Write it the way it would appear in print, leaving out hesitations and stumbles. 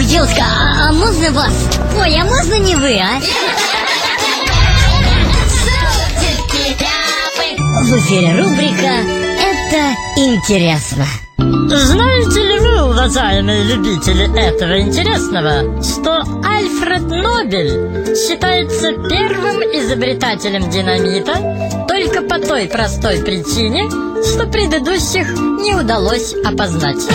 девушка, а можно вас? Ой, а можно не вы, а? В эфире рубрика «Это интересно». Знаете ли вы, уважаемые любители этого интересного, что Альфред Нобель считается первым изобретателем динамита только по той простой причине, что предыдущих не удалось опознать?